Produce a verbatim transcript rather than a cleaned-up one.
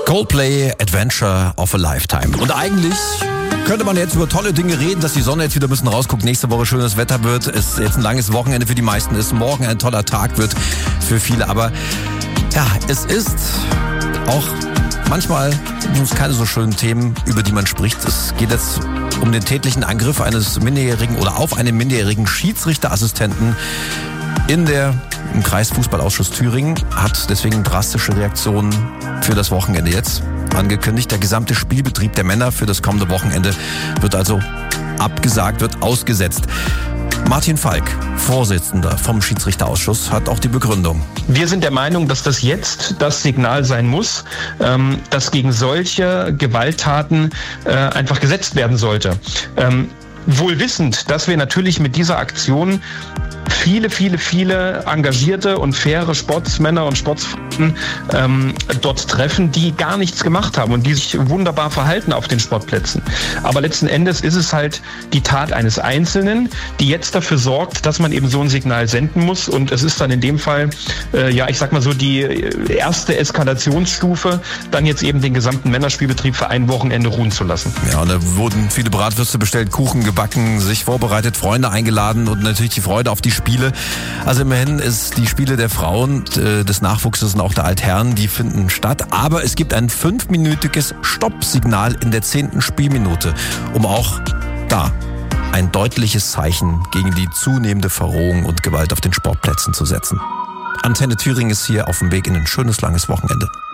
Coldplay, Adventure of a Lifetime. Und eigentlich könnte man jetzt über tolle Dinge reden, dass die Sonne jetzt wieder ein bisschen rausguckt, nächste Woche schönes Wetter wird, es jetzt ein langes Wochenende für die meisten ist, morgen ein toller Tag wird für viele. Aber ja, es ist auch manchmal sind es keine so schönen Themen, über die man spricht. Es geht jetzt um den tätlichen Angriff eines Minderjährigen oder auf einen minderjährigen Schiedsrichterassistenten in der im Kreisfußballausschuss Thüringen, hat deswegen drastische Reaktionen für das Wochenende jetzt angekündigt. Der gesamte Spielbetrieb der Männer für das kommende Wochenende wird also abgesagt, wird ausgesetzt. Martin Falk, Vorsitzender vom Schiedsrichterausschuss, hat auch die Begründung. Wir sind der Meinung, dass das jetzt das Signal sein muss, ähm, dass gegen solche Gewalttaten äh, einfach gesetzt werden sollte. Ähm, wohl wissend, dass wir natürlich mit dieser Aktion viele, viele, viele engagierte und faire Sportsmänner und Sportsfrauen ähm, dort treffen, die gar nichts gemacht haben und die sich wunderbar verhalten auf den Sportplätzen. Aber letzten Endes ist es halt die Tat eines Einzelnen, die jetzt dafür sorgt, dass man eben so ein Signal senden muss. Und es ist dann in dem Fall, äh, ja, ich sag mal so, die erste Eskalationsstufe, dann jetzt eben den gesamten Männerspielbetrieb für ein Wochenende ruhen zu lassen. Ja, und da wurden viele Bratwürste bestellt, Kuchen gebacken, sich vorbereitet, Freunde eingeladen und natürlich die Freude auf die Spiele. Also immerhin ist die Spiele der Frauen, des Nachwuchses und auch der Altherren, die finden statt. Aber es gibt ein fünfminütiges Stoppsignal in der zehnten Spielminute, um auch da ein deutliches Zeichen gegen die zunehmende Verrohung und Gewalt auf den Sportplätzen zu setzen. Antenne Thüringen ist hier auf dem Weg in ein schönes, langes Wochenende.